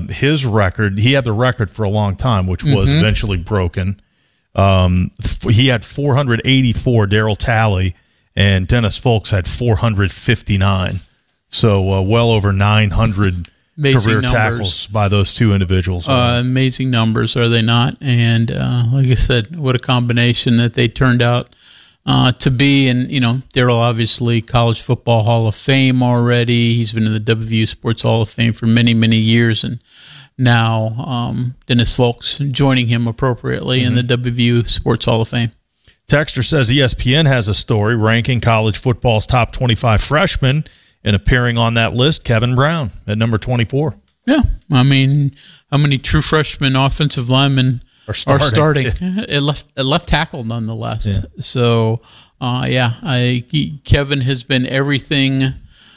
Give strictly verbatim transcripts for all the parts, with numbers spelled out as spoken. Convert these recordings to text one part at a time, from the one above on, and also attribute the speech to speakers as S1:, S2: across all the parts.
S1: his record, he had the record for a long time, which was mm-hmm. eventually broken. Um, he had four hundred eighty-four, Darryl Talley, and Dennis Folks had four hundred fifty-nine. So uh, well over nine hundred career numbers. Tackles by those two individuals.
S2: Uh, amazing numbers, are they not? And uh, like I said, what a combination that they turned out uh, to be. And, you know, Darryl obviously College Football Hall of Fame already. He's been in the W V U Sports Hall of Fame for many, many years. And now um, Dennis Folks joining him appropriately mm-hmm. in the W V U Sports Hall of Fame.
S1: Texter says E S P N has a story ranking college football's top twenty-five freshmen, and appearing on that list, Kevin Brown at number twenty-four.
S2: Yeah, I mean, how many true freshman offensive linemen
S1: are starting? Are starting?
S2: At left, at left tackle, nonetheless.
S1: Yeah.
S2: So, uh, yeah, I, he, Kevin has been everything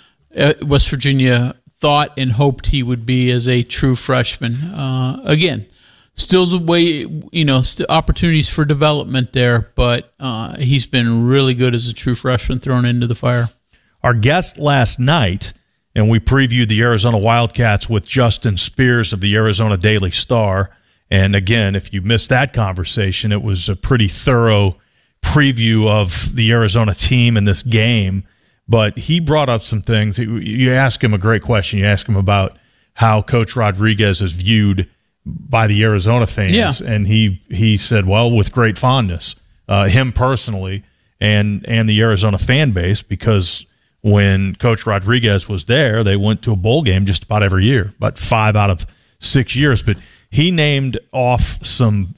S2: West Virginia thought and hoped he would be as a true freshman. Uh, again, still the way, you know, still opportunities for development there, but uh, he's been really good as a true freshman thrown into the fire.
S1: Our guest last night, and we previewed the Arizona Wildcats with Justin Spears of the Arizona Daily Star. And again, if you missed that conversation, it was a pretty thorough preview of the Arizona team and this game. But he brought up some things. You ask him a great question. You ask him about how Coach Rodriguez is viewed by the Arizona fans.
S2: Yeah.
S1: And he, he said, well, with great fondness, uh, him personally and, and the Arizona fan base, because when Coach Rodriguez was there, they went to a bowl game just about every year, about five out of six years. But he named off some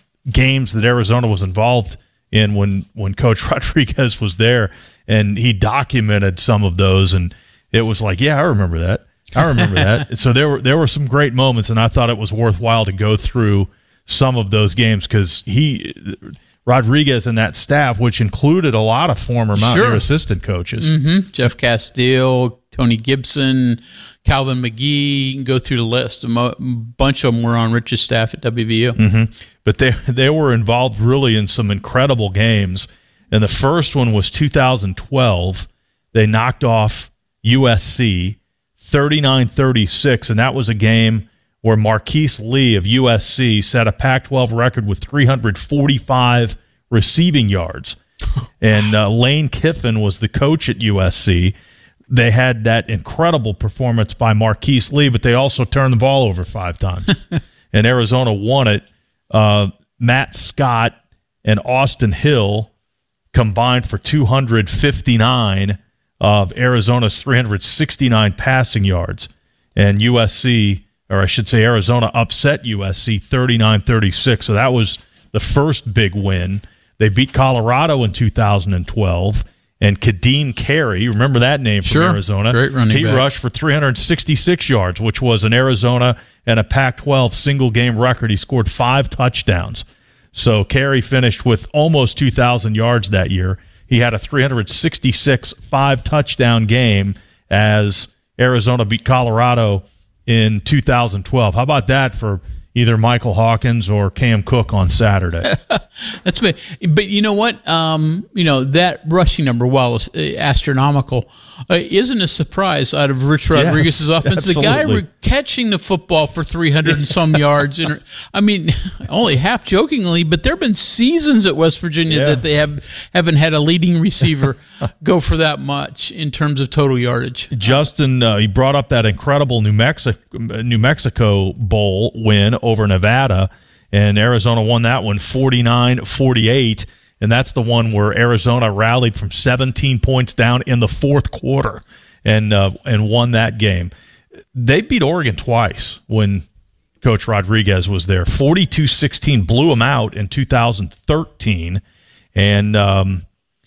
S1: games that Arizona was involved in when, when Coach Rodriguez was there, and he documented some of those, and it was like, yeah, I remember that. I remember that. So there were there were some great moments, and I thought it was worthwhile to go through some of those games because he Rodriguez and that staff, which included a lot of former Mountaineer sure. assistant coaches.
S2: Mm-hmm. Jeff Castile, Tony Gibson, Calvin McGee, you can go through the list. A mo- bunch of them were on Rich's staff at W V U.
S1: Mm-hmm. But they, they were involved really in some incredible games. And the first one was two thousand twelve. They knocked off U S C thirty-nine thirty-six, and that was a game where Marquise Lee of U S C set a Pac twelve record with three hundred forty-five receiving yards. And uh, Lane Kiffin was the coach at U S C. They had that incredible performance by Marquise Lee, but they also turned the ball over five times. And Arizona won it. Uh, Matt Scott and Austin Hill combined for two hundred fifty-nine of Arizona's three hundred sixty-nine passing yards. And U S C, or I should say Arizona, upset U S C thirty-nine thirty-six. So that was the first big win. They beat Colorado in two thousand twelve. And Kadeem Carey, remember that name from
S2: sure.
S1: Arizona?
S2: Great running
S1: He
S2: back.
S1: rushed for three hundred sixty-six yards, which was an Arizona and a Pac twelve single-game record. He scored five touchdowns. So Carey finished with almost two thousand yards that year. He had a three hundred sixty-six five-touchdown game as Arizona beat Colorado in two thousand twelve. How about that for either Michael Hawkins or Cam Cook on Saturday?
S2: That's big. But you know what? Um, you know, that rushing number, while it's astronomical, uh, isn't a surprise out of Rich Rodriguez's
S1: yes,
S2: offense.
S1: Absolutely.
S2: The guy re- catching the football for three hundred and some yards. In, I mean, only half jokingly, but there have been seasons at West Virginia
S1: yeah.
S2: that they have, haven't had a leading receiver go for that much in terms of total yardage.
S1: Justin, uh, he brought up that incredible New Mexico, New Mexico Bowl win over Nevada, and Arizona won that one forty-nine forty-eight, and that's the one where Arizona rallied from seventeen points down in the fourth quarter and uh, and won that game. They beat Oregon twice when Coach Rodriguez was there. forty-two sixteen blew them out in two thousand thirteen, and um,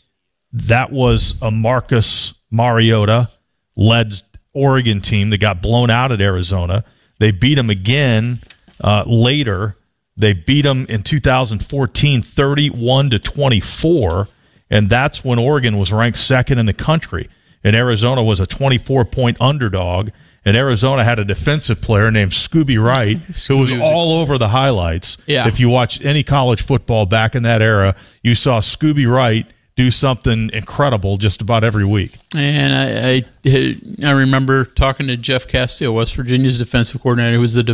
S1: that was a Marcus Mariota-led Oregon team that got blown out at Arizona. They beat them again uh, later. They beat them in two thousand fourteen, thirty-one to twenty-four, and that's when Oregon was ranked second in the country, and Arizona was a twenty-four point underdog. And Arizona had a defensive player named Scooby Wright who was all over the highlights.
S2: Yeah.
S1: If you watched any college football back in that era, you saw Scooby Wright do something incredible just about every week.
S2: And I, I, I remember talking to Jeff Castile, West Virginia's defensive coordinator, who was the